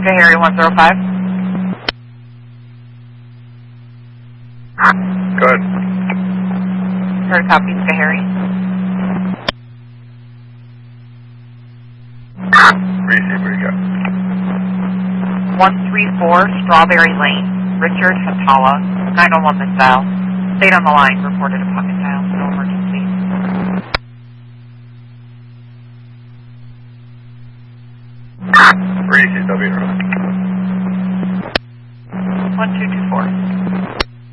Harry 105. Good. Heard copy, Harry. Receive, where you got? 134 Strawberry Lane, Richard Hatala, 901 missile. Stayed on the line, reported a pocket dial, no emergency. Receive, W.